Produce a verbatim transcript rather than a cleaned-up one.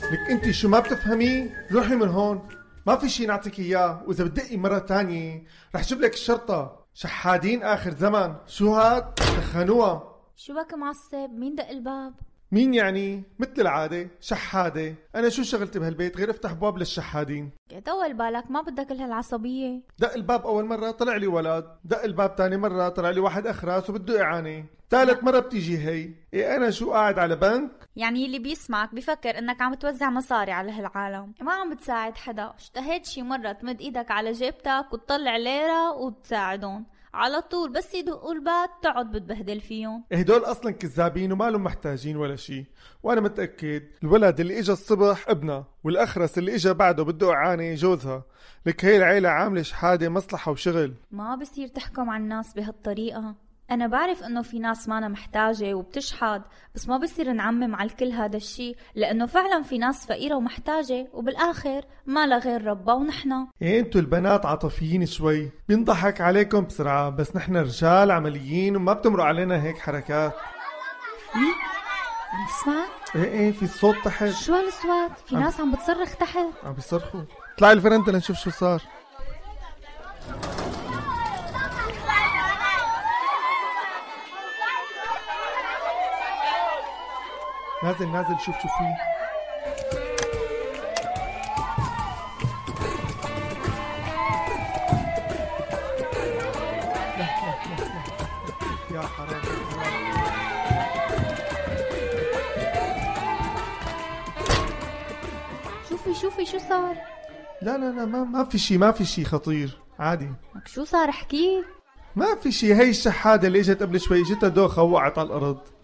لك انت شو ما بتفهمي؟ روحي من هون، ما في شي نعطيك اياه، واذا بتدقي مرة تانية رح جيب لك الشرطة. شحادين اخر زمن، شو هاد؟ دخنوها. شو بك معصب؟ مين دق الباب؟ مين يعني؟ مثل العادة شحادة. انا شو شغلتي بهالبيت غير افتح باب للشحادين؟ طول بالك، ما بدك كل هالعصبية. دق الباب اول مرة طلع لي ولد، دق الباب تاني مرة طلع لي واحد اخرس وبده اعانة، ثالث مرة بتيجي هي. ايه انا شو قاعد على بنك؟ يعني اللي بيسمعك بيفكر انك عم توزع مصاري على هالعالم، ما عم بتساعد حدا. اشتهيت شي مرة تمد ايدك على جيبتك وتطلع ليرة وتساعدهم؟ على طول بس يدقوا الباب تقعد بتبهدل فيهم. هدول اصلا كذابين ومالهم محتاجين ولا شيء، وانا متاكد الولد اللي اجى الصبح ابنها، والاخرس اللي اجى بعده بده اعانه جوزها. لك هي العيله عامله شحاده مصلحه وشغل. ما بصير تحكم على الناس بهالطريقه. انا بعرف انه في ناس مانا محتاجه وبتشحد، بس ما بصير نعمم على الكل هذا الشيء، لانه فعلا في ناس فقيره ومحتاجه وبالاخر ما لا غير ربا ونحن. إيه انتوا البنات عاطفيين شوي، بينضحك عليكم بسرعه، بس نحن رجال عمليين وما بتمرق علينا هيك حركات. ايه عم تسمع؟ ايه ايه في صوت تحت. شو هالصوت؟ في ناس عم بتصرخ تحت. عم بيصرخوا. اطلعي الفرنده لنشوف شو صار. نازل نازل شوف شو فيه. لا لا لا لا يا حرام. شوفي شوفي شو صار. لا لا لا ما ما في شيء، ما في شيء خطير عادي. لك شو صار احكي. ما في شيء، هي الشحادة اللي اجت قبل شوي اجتها دوخة وقعت على الارض.